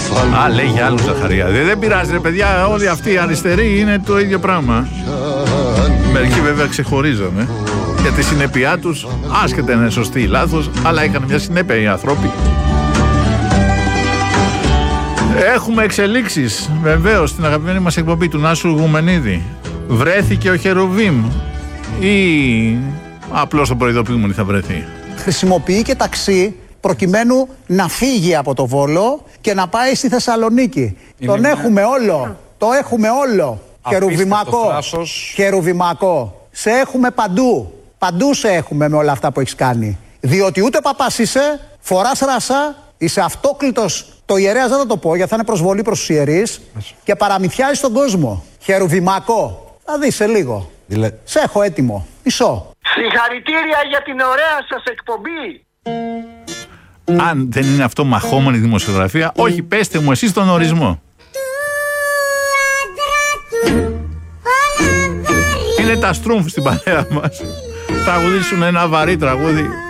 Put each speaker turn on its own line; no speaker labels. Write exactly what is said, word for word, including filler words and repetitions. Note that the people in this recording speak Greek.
Α, λέει για άλλους Ζαχαρία. Δεν, δεν πειράζει ρε παιδιά, όλοι αυτοί οι αριστεροί είναι το ίδιο πράγμα. Μερικοί βέβαια ξεχωρίζανε για τη συνέπειά τους, άσχετα είναι σωστή ή λάθος, αλλά έκανε μια συνέπεια οι άνθρωποι. Έχουμε εξελίξεις βεβαίως στην αγαπημένη μας εκπομπή του Νάσου Γουμενίδη. Βρέθηκε ο Χερουβίμ ή απλώς τον προειδοποιούμε ότι θα βρεθεί?
Χρησιμοποιεί και ταξί προκειμένου να φύγει από το Βόλο και να πάει στη Θεσσαλονίκη. Είναι τον μια... έχουμε όλο. Το έχουμε όλο. Χερουβιμακό. Χερουβιμακό. Σε έχουμε παντού. Παντού σε έχουμε με όλα αυτά που έχεις κάνει. Διότι ούτε παπάς είσαι, φοράς ράσα, είσαι αυτόκλητος. Το ιερέας δεν θα το πω γιατί θα είναι προσβολή προς τους ιερείς και παραμυθιάζεις τον κόσμο. Χερουβιμακό. Θα δεις σε λίγο. Δηλε... Σε έχω έτοιμο. Μισό.
Συγχαρητήρια για την ωραία σας εκπομπή.
Αν δεν είναι αυτό μαχόμενη δημοσιογραφία, όχι, πέστε μου εσείς τον ορισμό. Είναι τα Στρούμφ στην παρέα μας. Τραγουδήσουν ένα βαρύ τραγούδι.